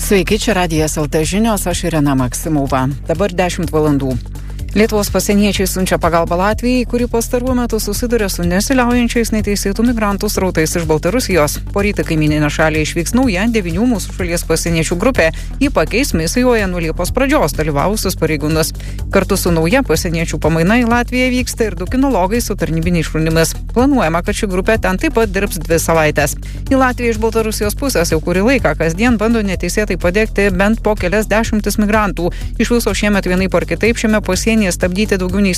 Sveiki, čia Radijas LT žinios, aš Irena Maksimova. Dabar 10 valandų. Lietuvos pasieniečiai siunčia pagalbą Latvijai, kuri pastaruoju metu susiduria su nesiliaujančiais neteisėtų migrantų srautais iš Baltarusijos. Poryt kaimyninę šalį išvyks nauja 9 mūsų šalies pasieniečių grupė. Ji pakeis misijoje nuo Liepos pradžios dalyvavusius pareigūnus. Kartu su nauja pasieniečių pamaina į Latviją vyksta ir 2 kinologai su tarnybiniais šunimis. Planuojama, kad ši grupė ten taip pat dirbs 2 savaites. Į Latviją iš Baltarusijos pusės jau kurį laiką kasdien bando neteisėtai padegti bent po kelias dešimtis migrantų. Iš viso šiemet vienaip ar kitaip šiame pasienyje stabdyti daugiau nei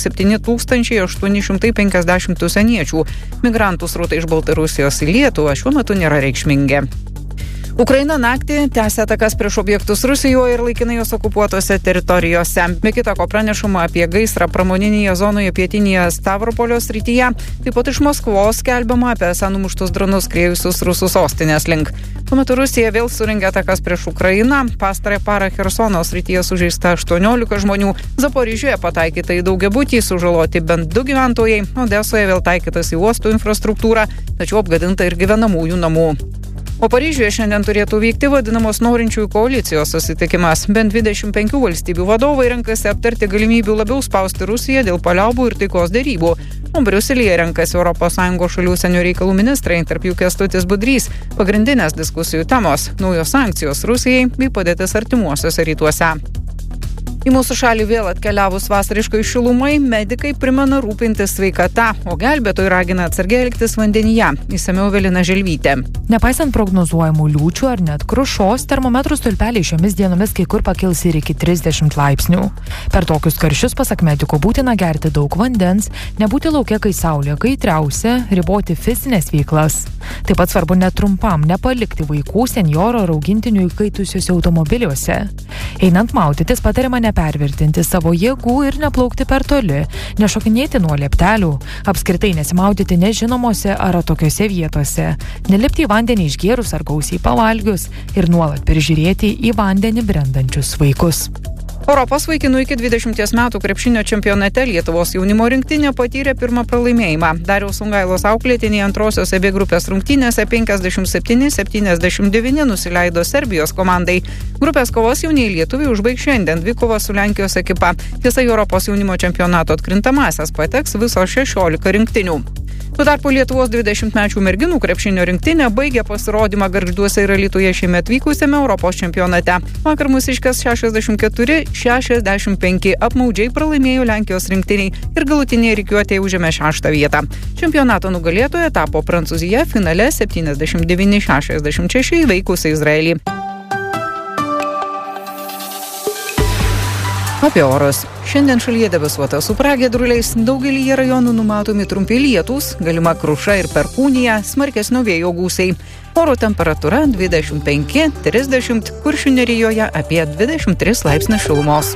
7850 užsieniečių. Migrantų srautai iš Baltarusijos į Lietuvą šiuo metu nėra reikšmingi. Ukraina naktį tęsia atakas prieš objektus Rusijoje ir laikinai jos okupuotose teritorijose. Be kita ko pranešama apie gaisrą pramoninėje zonoje pietinėje Stavropolio srityje. Taip pat iš Maskvos skelbiama apie numuštus dronus skriejusius rusų sostinės link. Tuo metu Rusija vėl surengė atakas prieš Ukrainą. Pastarąją parą Chersono srityje sužeista 18 žmonių. Zaporižėje pataikyta į daugiabutį, sužaloti bent 2 gyventojai. Odesoje vėl taikytas į uostų infrastruktūrą, tačiau apgadinta ir gyvenamųjų namų. O Paryžiuje šiandien turėtų vykti vadinamos norinčiųjų koalicijos susitikimas. Bent 25 valstybių vadovai renkasi aptarti galimybių labiau spausti Rusiją dėl paliaubų ir taikos derybų. O Briuselyje renkasi ES šalių užsienio reikalų ministrai, tarp jų Kęstutis Budrys. Pagrindinės diskusijų temos – naujos sankcijos Rusijai bei padėtis artimuosiuose rytuose. Į mūsų šalį vėl atkeliavus vasariškai šilumai, medikai primena rūpintis sveikata, o gelbėtojai ragina atsargiai elgtis vandenyje. Išsamiau Evelina Želvytė. Nepaisant prognozuojamų liūčių ar net krušos, termometrų stulpeliai šiomis dienomis kai kur pakils ir iki 30 laipsnių. Per tokius karščius, pasak medikų, būtina gerti daug vandens, nebūti lauke, kai saulė kaitriausia, riboti fizinės veiklas. Taip pat svarbu netrumpam nepalikti vaikų, senjoro ar augintinių įkaitusiuose automobiliuose. Einant maudytis patariama nepervertinti savo jėgų ir neplaukti per toli, nešokinėti nuo lieptelių, apskritai nesimaudyti nežinomose ar atokiose vietose, nelipti į vandenį išgėrus ar gausiai pavalgius ir nuolat prižiūrėti į vandenį brendančius vaikus. Europos vaikinų iki 20 metų krepšinio čempionate Lietuvos jaunimo rinktinė patyrė pirmą pralaimėjimą. Dariaus Sungailos auklėtiniai antrosiose B grupės rungtynėse 57-79 nusileido Serbijos komandai. Grupės kovos jaunieji lietuviai užbaigs šiandien dvikovą su Lenkijos ekipa. Tiesa, Europos jaunimo čempionato atkrintamąsias pateks viso 16 rinktinių. Tuo tarpu Lietuvos 20-mečių merginų krepšinio rinktinė baigė pasirodymą Gargžduose ir Alytuje šiemet vykusiame Europos čempionate. Vakar mūsiškės 64-65 apmaudžiai pralaimėjo Lenkijos rinktiniai ir galutinėje rikiuotėje užėmė 6. vietą. Čempionato nugalėtoja tapo Prancūzija finale 79-66 įveikusi Izraelį. Apie orus. Šiandien šalyje debesuota su pragiedruliais, daugelyje rajonų numatomi trumpi lietūs, galima kruša ir perkūnija, smarkesnio vėjo gūsiai. Oro temperatūra 25-30, Kuršių nerijoje apie 23 laipsnių šilumos.